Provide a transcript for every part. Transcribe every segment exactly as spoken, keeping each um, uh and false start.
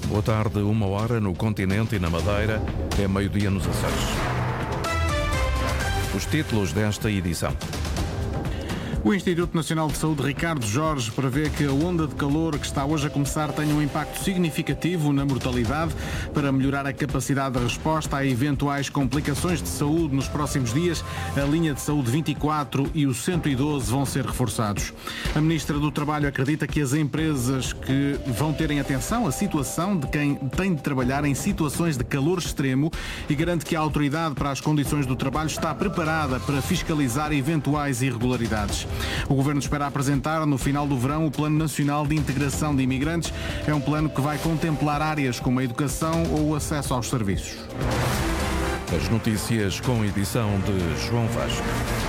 Boa tarde, uma hora no continente e na Madeira, é meio-dia nos Açores. Os títulos desta edição. O Instituto Nacional de Saúde Ricardo Jorge prevê que a onda de calor que está hoje a começar tenha um impacto significativo na mortalidade. Para melhorar a capacidade de resposta a eventuais complicações de saúde nos próximos dias, a linha de saúde vinte e quatro e o cento e doze vão ser reforçados. A Ministra do Trabalho acredita que as empresas que vão ter em atenção a situação de quem tem de trabalhar em situações de calor extremo e garante que a Autoridade para as Condições do Trabalho está preparada para fiscalizar eventuais irregularidades. O Governo espera apresentar no final do verão o Plano Nacional de Integração de Imigrantes. É um plano que vai contemplar áreas como a educação ou o acesso aos serviços. As notícias com edição de João Vasco.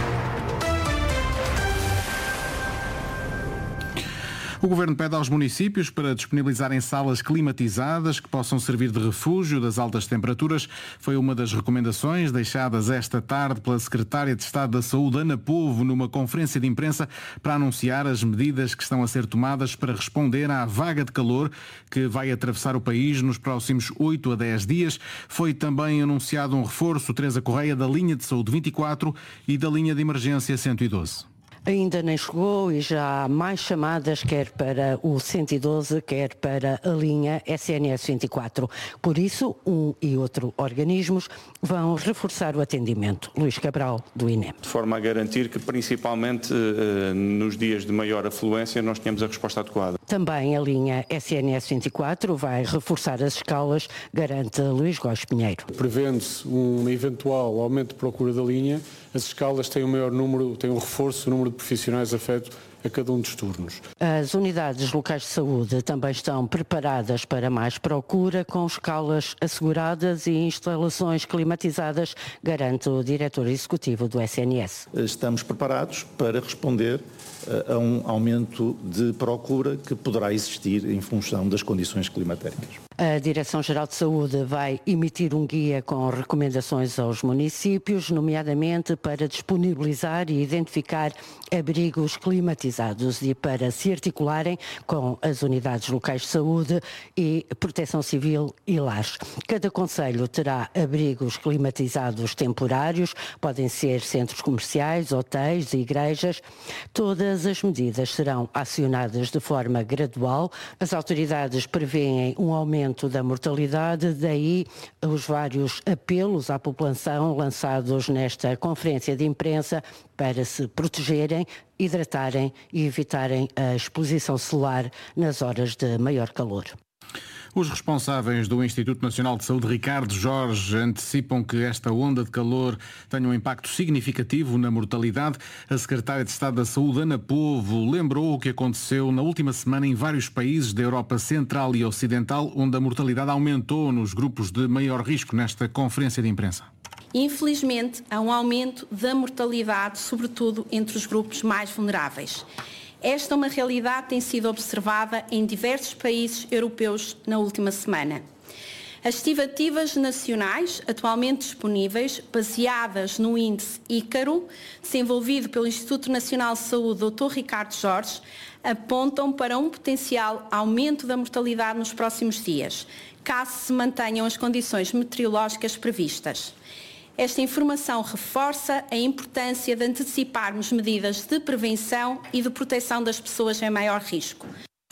O Governo pede aos municípios para disponibilizarem salas climatizadas que possam servir de refúgio das altas temperaturas. Foi uma das recomendações deixadas esta tarde pela Secretária de Estado da Saúde, Ana Povo, numa conferência de imprensa para anunciar as medidas que estão a ser tomadas para responder à vaga de calor que vai atravessar o país nos próximos oito a dez dias. Foi também anunciado um reforço, Teresa Correia, da linha de saúde vinte e quatro e da linha de emergência cento e doze. Ainda nem chegou e já há mais chamadas, quer para o cento e doze, quer para a linha S N S vinte e quatro. Por isso, um e outro organismos vão reforçar o atendimento. Luís Cabral, do I N E M. De forma a garantir que, principalmente nos dias de maior afluência, nós tenhamos a resposta adequada. Também a linha S N S vinte e quatro vai reforçar as escalas, garante Luís Góes Pinheiro. Prevendo-se um eventual aumento de procura da linha, as escalas têm um maior número, têm um reforço no número de profissionais afeto a cada um dos turnos. As unidades locais de saúde também estão preparadas para mais procura, com escalas asseguradas e instalações climatizadas, garante o diretor executivo do S N S. Estamos preparados para responder a um aumento de procura que poderá existir em função das condições climatéricas. A Direção-Geral de Saúde vai emitir um guia com recomendações aos municípios, nomeadamente para disponibilizar e identificar abrigos climatizados e para se articularem com as unidades locais de saúde e proteção civil e lares. Cada concelho terá abrigos climatizados temporários, podem ser centros comerciais, hotéis e igrejas. Todas as medidas serão acionadas de forma gradual. As autoridades prevêem um aumento da mortalidade, daí os vários apelos à população lançados nesta conferência de imprensa para se protegerem, hidratarem e evitarem a exposição solar nas horas de maior calor. Os responsáveis do Instituto Nacional de Saúde, Ricardo Jorge, antecipam que esta onda de calor tenha um impacto significativo na mortalidade. A Secretária de Estado da Saúde, Ana Povo, lembrou o que aconteceu na última semana em vários países da Europa Central e Ocidental, onde a mortalidade aumentou nos grupos de maior risco nesta conferência de imprensa. Infelizmente, há um aumento da mortalidade, sobretudo entre os grupos mais vulneráveis. Esta é uma realidade que tem sido observada em diversos países europeus na última semana. As estimativas nacionais atualmente disponíveis, baseadas no índice Ícaro, desenvolvido pelo Instituto Nacional de Saúde, doutor Ricardo Jorge, apontam para um potencial aumento da mortalidade nos próximos dias, caso se mantenham as condições meteorológicas previstas. Esta informação reforça a importância de anteciparmos medidas de prevenção e de proteção das pessoas em maior risco.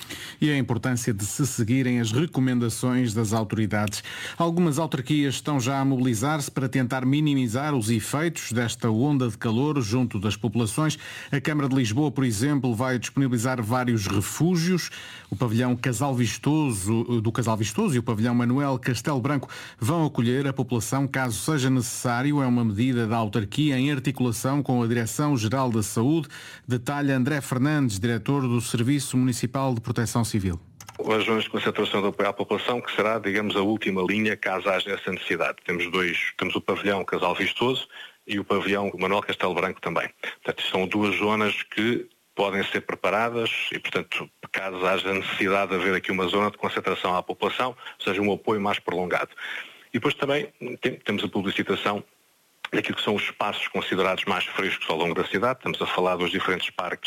E a importância de se seguirem as recomendações das autoridades. Algumas autarquias estão já a mobilizar-se para tentar minimizar os efeitos desta onda de calor junto das populações. A Câmara de Lisboa, por exemplo, vai disponibilizar vários refúgios. O pavilhão Casal Vistoso, do Casal Vistoso e o pavilhão Manuel Castelo Branco vão acolher a população caso seja necessário. É uma medida da autarquia em articulação com a Direção-Geral da Saúde. Detalha André Fernandes, diretor do Serviço Municipal de Proteção Civil. As zonas de concentração de apoio à população, que será, digamos, a última linha caso haja essa necessidade. Temos dois, temos o pavilhão Casal Vistoso e o pavilhão Manuel Castelo Branco também. Portanto, são duas zonas que podem ser preparadas e, portanto, caso haja necessidade de haver aqui uma zona de concentração à população, ou seja, um apoio mais prolongado. E depois também tem, temos a publicitação daquilo que são os espaços considerados mais frescos ao longo da cidade. Estamos a falar dos diferentes parques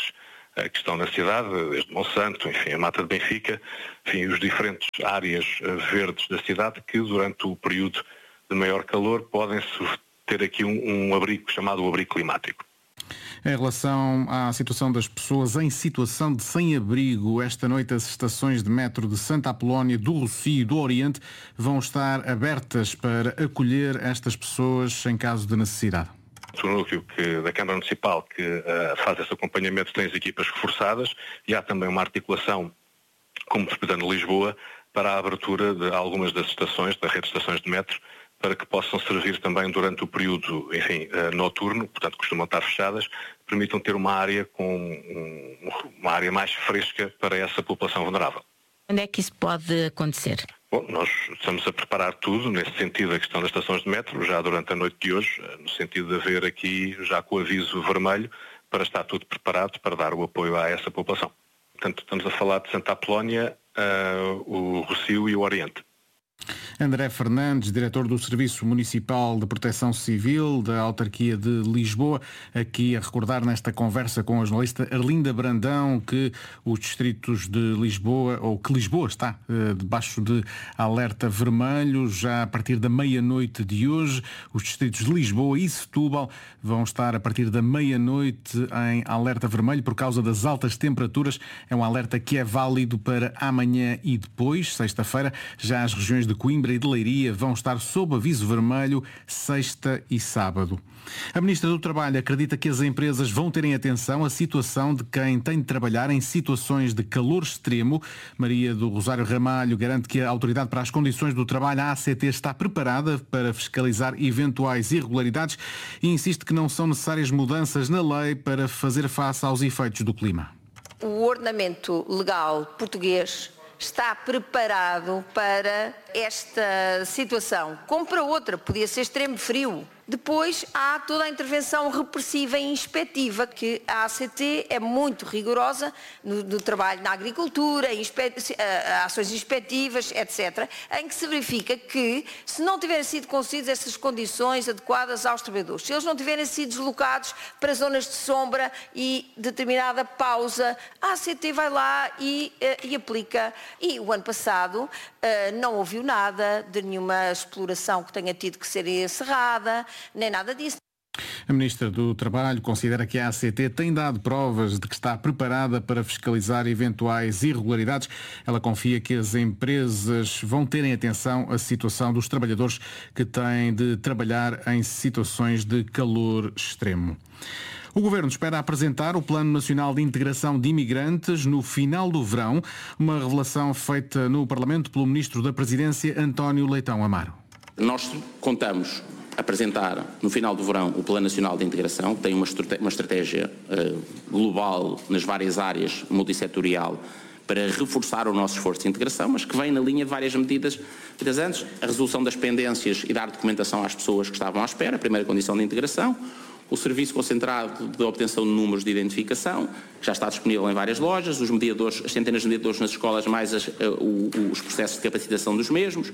que estão na cidade, desde Monsanto, enfim, a Mata de Benfica, enfim, os diferentes áreas verdes da cidade que durante o período de maior calor podem ter aqui um, um abrigo chamado o abrigo climático. Em relação à situação das pessoas em situação de sem-abrigo, esta noite as estações de metro de Santa Apolónia, do Rossio e do Oriente vão estar abertas para acolher estas pessoas em caso de necessidade. O núcleo que, da Câmara Municipal que uh, faz esse acompanhamento tem as equipas reforçadas e há também uma articulação com o Metropolitano de Lisboa para a abertura de algumas das estações, da rede de estações de metro, para que possam servir também durante o período, enfim, uh, noturno, portanto costumam estar fechadas, permitam ter uma área com um, uma área mais fresca para essa população vulnerável. Quando é que isso pode acontecer? Bom, nós estamos a preparar tudo, nesse sentido, a questão das estações de metro, já durante a noite de hoje, no sentido de haver aqui, já com o aviso vermelho, para estar tudo preparado para dar o apoio a essa população. Portanto, estamos a falar de Santa Apolónia, uh, o Rossio e o Oriente. André Fernandes, diretor do Serviço Municipal de Proteção Civil da Autarquia de Lisboa, aqui a recordar nesta conversa com a jornalista Arlinda Brandão que os distritos de Lisboa, ou que Lisboa está eh, debaixo de alerta vermelho, já a partir da meia-noite de hoje. Os distritos de Lisboa e Setúbal vão estar a partir da meia-noite em alerta vermelho por causa das altas temperaturas. É um alerta que é válido para amanhã e depois, sexta-feira. Já as regiões de Coimbra e de Leiria vão estar sob aviso vermelho sexta e sábado. A Ministra do Trabalho acredita que as empresas vão ter em atenção a situação de quem tem de trabalhar em situações de calor extremo. Maria do Rosário Ramalho garante que a Autoridade para as Condições do Trabalho, a A C T, está preparada para fiscalizar eventuais irregularidades e insiste que não são necessárias mudanças na lei para fazer face aos efeitos do clima. O ordenamento legal português está preparado para esta situação, como para outra, podia ser extremo frio. Depois há toda a intervenção repressiva e inspectiva, que a A C T é muito rigorosa no, no trabalho na agricultura, inspe, ações inspectivas, etcétera, em que se verifica que, se não tiverem sido concedidas essas condições adequadas aos trabalhadores, se eles não tiverem sido deslocados para zonas de sombra e determinada pausa, a A C T vai lá e, e aplica. E o ano passado não ouviu nada de nenhuma exploração que tenha tido que ser encerrada, nem nada disso. A Ministra do Trabalho considera que a A C T tem dado provas de que está preparada para fiscalizar eventuais irregularidades. Ela confia que as empresas vão ter em atenção a situação dos trabalhadores que têm de trabalhar em situações de calor extremo. O Governo espera apresentar o Plano Nacional de Integração de Imigrantes no final do verão, uma revelação feita no Parlamento pelo Ministro da Presidência, António Leitão Amaro. Nós contamos apresentar no final do verão o Plano Nacional de Integração, que tem uma estratégia, uma estratégia uh, global nas várias áreas, multissetorial, para reforçar o nosso esforço de integração, mas que vem na linha de várias medidas feitas antes, a resolução das pendências e dar documentação às pessoas que estavam à espera, a primeira condição de integração, o serviço concentrado de obtenção de números de identificação, que já está disponível em várias lojas, os mediadores, as centenas de mediadores nas escolas, mais as, uh, o, os processos de capacitação dos mesmos,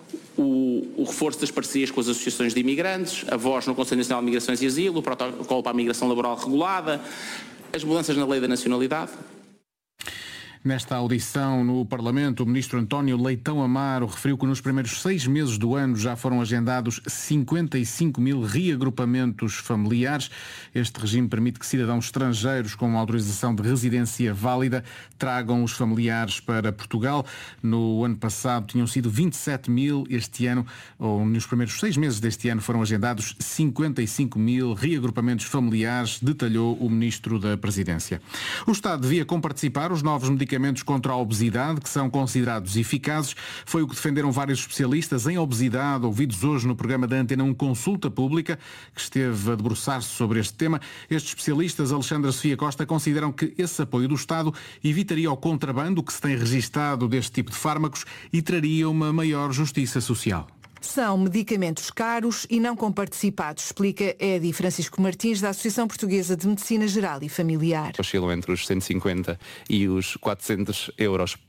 o, o reforço das parcerias com as associações de imigrantes, a voz no Conselho Nacional de Migrações e Asilo, o protocolo para a migração laboral regulada, as mudanças na lei da nacionalidade. Nesta audição no Parlamento, o Ministro António Leitão Amaro referiu que nos primeiros seis meses do ano já foram agendados cinquenta e cinco mil reagrupamentos familiares. Este regime permite que cidadãos estrangeiros com uma autorização de residência válida tragam os familiares para Portugal. No ano passado tinham sido vinte e sete mil, este ano, ou nos primeiros seis meses deste ano, foram agendados cinquenta e cinco mil reagrupamentos familiares, detalhou o Ministro da Presidência. O Estado devia comparticipar os novos medicamentos medicamentos contra a obesidade, que são considerados eficazes. Foi o que defenderam vários especialistas em obesidade, ouvidos hoje no programa da Antena um Consulta Pública, que esteve a debruçar-se sobre este tema. Estes especialistas, Alexandra Sofia Costa, consideram que esse apoio do Estado evitaria o contrabando que se tem registado deste tipo de fármacos e traria uma maior justiça social. São medicamentos caros e não comparticipados, explica Edi Francisco Martins, da Associação Portuguesa de Medicina Geral e Familiar. Oscilam entre os cento e cinquenta e os quatrocentos euros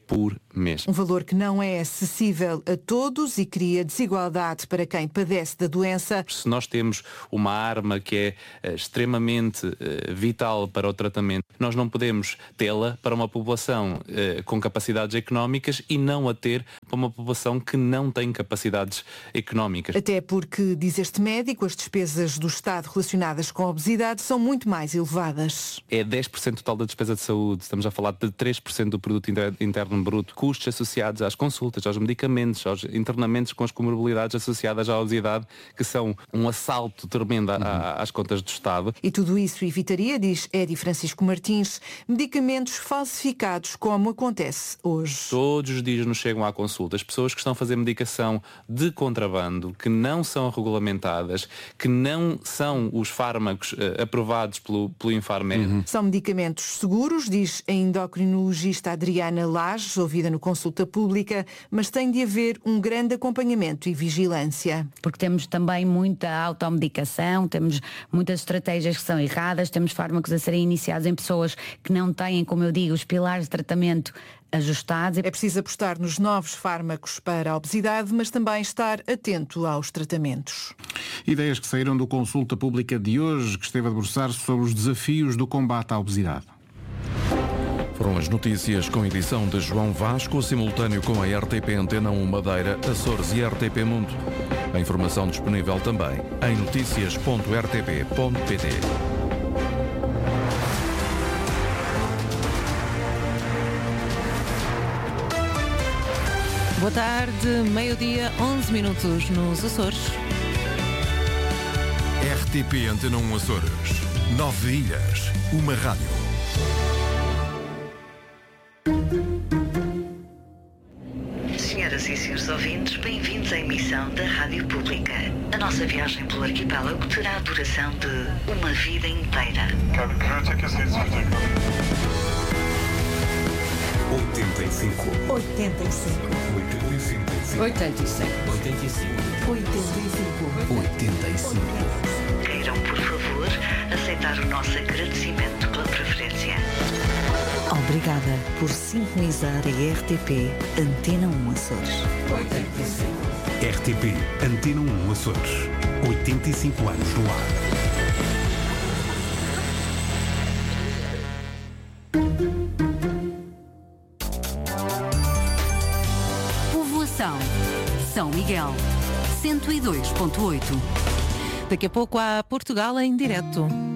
por mês. Um valor que não é acessível a todos e cria desigualdade para quem padece da doença. Se nós temos uma arma que é uh, extremamente uh, vital para o tratamento, nós não podemos tê-la para uma população uh, com capacidades económicas e não a ter para uma população que não tem capacidades económicas. Até porque, diz este médico, as despesas do Estado relacionadas com a obesidade são muito mais elevadas. É dez por cento total da despesa de saúde, estamos a falar de três por cento do produto interno bruto, custos associados às consultas, aos medicamentos, aos internamentos com as comorbilidades associadas à obesidade, que são um assalto tremendo uhum. às contas do Estado. E tudo isso evitaria, diz Edi Francisco Martins, medicamentos falsificados, como acontece hoje. Todos os dias nos chegam à consulta as pessoas que estão a fazer medicação de contrabando, que não são regulamentadas, que não são os fármacos uh, aprovados pelo, pelo Infarmed. Uhum. São medicamentos seguros, diz a endocrinologista Adriana Lages, ouvida no Consulta Pública, mas tem de haver um grande acompanhamento e vigilância. Porque temos também muita automedicação, temos muitas estratégias que são erradas, temos fármacos a serem iniciados em pessoas que não têm, como eu digo, os pilares de tratamento ajustados. É preciso apostar nos novos fármacos para a obesidade, mas também estar atento aos tratamentos. Ideias que saíram do Consulta Pública de hoje, que esteve a debruçar-se sobre os desafios do combate à obesidade. Foram as notícias com edição de João Vasco, simultâneo com a R T P Antena um Madeira, Açores e R T P Mundo. A informação disponível também em notícias ponto r t p ponto p t. Boa tarde, meio-dia, onze minutos nos Açores. R T P Antena um Açores. Nove ilhas, uma rádio. Senhoras e senhores ouvintes, bem-vindos à emissão da Rádio Pública. A nossa viagem pelo arquipélago terá a duração de uma vida inteira. oitenta e cinco. oitenta e cinco. oitenta e cinco. oitenta e cinco. oitenta e cinco. oitenta e cinco. oitenta e cinco. Queiram, por favor, aceitar o nosso agradecimento pela preferência. Obrigada por sintonizar a R T P Antena um Açores. oitenta e cinco. R T P Antena um Açores. oitenta e cinco anos no ar. São Miguel, cento e dois ponto oito. Daqui a pouco há Portugal em direto.